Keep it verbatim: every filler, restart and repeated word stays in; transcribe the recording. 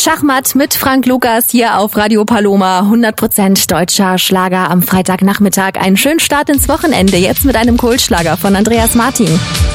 Schachmatt mit Frank Lukas hier auf Radio Paloma. hundert Prozent deutscher Schlager am Freitagnachmittag. Einen schönen Start ins Wochenende. Jetzt mit einem Kultschlager von Andreas Martin.